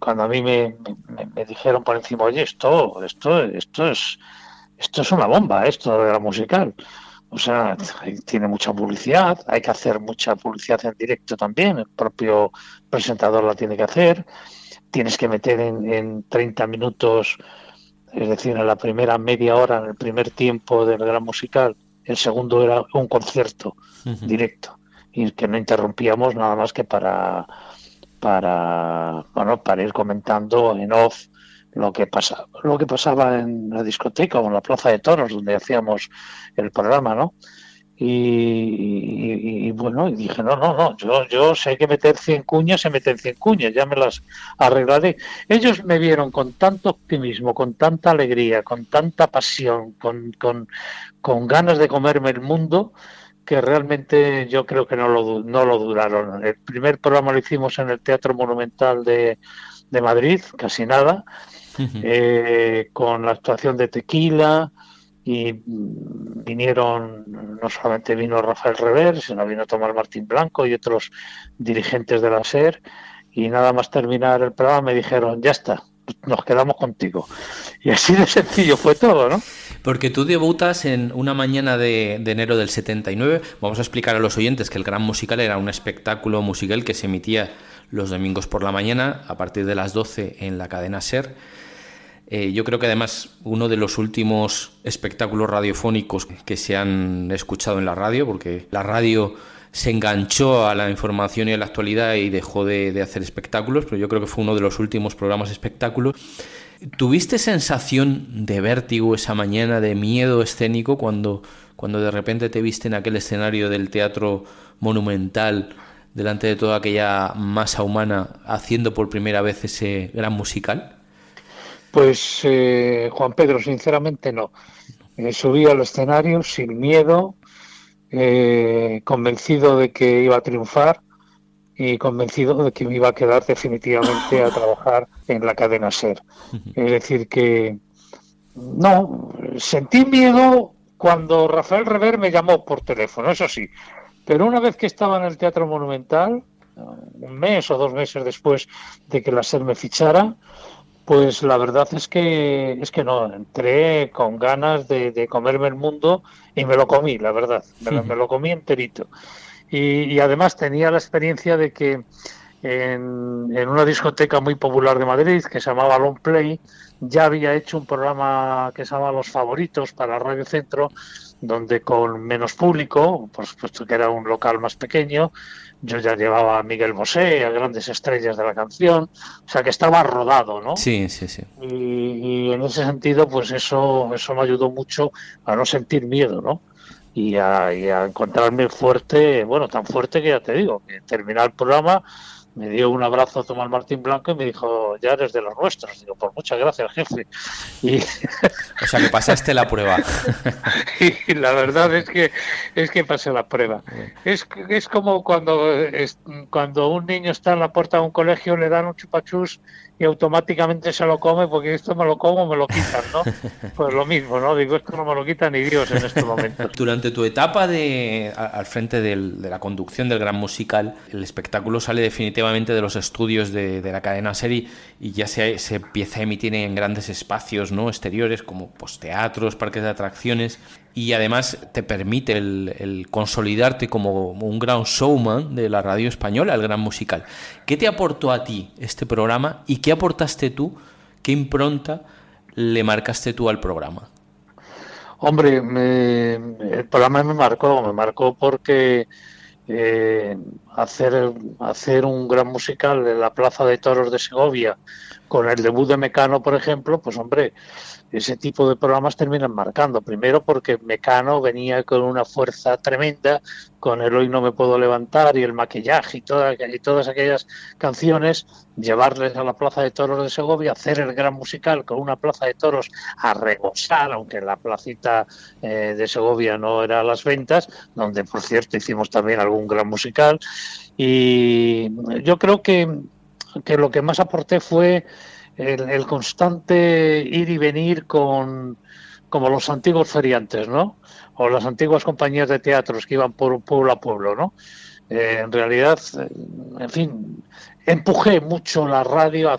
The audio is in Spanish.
cuando a mí me dijeron por encima, oye, esto es una bomba, esto de la musical. O sea, tiene mucha publicidad, hay que hacer mucha publicidad en directo también, el propio presentador la tiene que hacer, tienes que meter en 30 minutos, es decir, en la primera media hora, en el primer tiempo del gran musical, el segundo era un concierto Ujú. directo y que no interrumpíamos nada más que bueno, para ir comentando en off lo que pasaba en la discoteca o en la plaza de toros donde hacíamos el programa, ¿no? Bueno, y dije, no, yo si hay que meter 100 cuñas, se meten 100 cuñas, ya me las arreglaré. Ellos me vieron con tanto optimismo, con tanta alegría, con tanta pasión, con ganas de comerme el mundo, que realmente yo creo que no lo duraron. El primer programa lo hicimos en el Teatro Monumental de Madrid, casi nada, Ujú. con la actuación de Tequila, y no solamente vino Rafael Rever, sino vino Tomás Martín Blanco y otros dirigentes de la SER, y nada más terminar el programa me dijeron, ya está, nos quedamos contigo. Y así de sencillo fue todo, ¿no? Porque tú debutas en una mañana de enero del 79. Vamos a explicar a los oyentes que el Gran Musical era un espectáculo musical que se emitía los domingos por la mañana a partir de las 12 en la cadena SER. Yo creo que además uno de los últimos espectáculos radiofónicos que se han escuchado en la radio, porque la radio se enganchó a la información y a la actualidad y dejó de hacer espectáculos, pero yo creo que fue uno de los últimos programas espectáculos. ¿Tuviste sensación de vértigo esa mañana, de miedo escénico cuando de repente te viste en aquel escenario del Teatro Monumental delante de toda aquella masa humana haciendo por primera vez ese gran musical? Pues Juan Pedro, sinceramente no. Subí al escenario sin miedo, convencido de que iba a triunfar y convencido de que me iba a quedar definitivamente a trabajar en la cadena SER. Es decir, que no, sentí miedo cuando Rafael Rever me llamó por teléfono, eso sí, pero una vez que estaba en el Teatro Monumental, un mes o 2 meses después de que la SER me fichara, pues la verdad es que no, entré con ganas de comerme el mundo y me lo comí, la verdad, me lo comí enterito. Y además tenía la experiencia de que en una discoteca muy popular de Madrid que se llamaba Long Play, ya había hecho un programa que se llama Los Favoritos para Radio Centro, donde con menos público, por supuesto que era un local más pequeño, yo ya llevaba a Miguel Bosé, a grandes estrellas de la canción, o sea que estaba rodado, ¿no? Sí, sí, sí. Y en ese sentido, pues eso me ayudó mucho a no sentir miedo, ¿no? Y a encontrarme fuerte, bueno, tan fuerte que ya te digo, que terminar el programa me dio un abrazo Tomás Martín Blanco y me dijo, ya eres de los nuestros. Digo, pues muchas gracias, jefe. Y, O sea que pasaste la prueba. y la verdad es que pasé la prueba. Bueno. Es como cuando un niño está en la puerta de un colegio, le dan un chupachus y automáticamente se lo come porque esto me lo como, me lo quitan, ¿no? Pues lo mismo, ¿no? Digo, esto no me lo quita ni Dios en este momento. Durante tu etapa al frente de la conducción del Gran Musical, el espectáculo sale definitivamente de los estudios de la cadena SER y ya se empieza a emitir en grandes espacios, ¿no?, exteriores como pues, teatros, parques de atracciones, y además te permite el consolidarte como un gran showman de la radio española, el Gran Musical. ¿Qué te aportó a ti este programa y qué aportaste tú, qué impronta le marcaste tú al programa? Hombre, el programa me marcó porque hacer un gran musical en la Plaza de Toros de Segovia, con el debut de Mecano, por ejemplo, pues hombre, ese tipo de programas terminan marcando. Primero porque Mecano venía con una fuerza tremenda, con el Hoy no me puedo levantar y el maquillaje y todas aquellas canciones, llevarles a la Plaza de Toros de Segovia, hacer el gran musical con una Plaza de Toros a rebosar, aunque la placita de Segovia no era las ventas, donde por cierto hicimos también algún gran musical. Y yo creo que lo que más aporté fue el constante ir y venir como los antiguos feriantes, ¿no? O las antiguas compañías de teatros que iban por pueblo a pueblo, ¿no? En realidad, en fin, empujé mucho la radio